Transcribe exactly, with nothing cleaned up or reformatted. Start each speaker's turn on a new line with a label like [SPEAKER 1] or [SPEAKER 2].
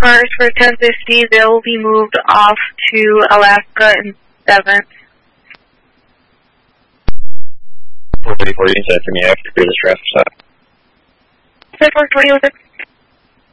[SPEAKER 1] cars for ten fifty. They will be moved off to Alaska in seventh.
[SPEAKER 2] four thirty-four, you said for me after this traffic stop.
[SPEAKER 1] Said four twenty-six.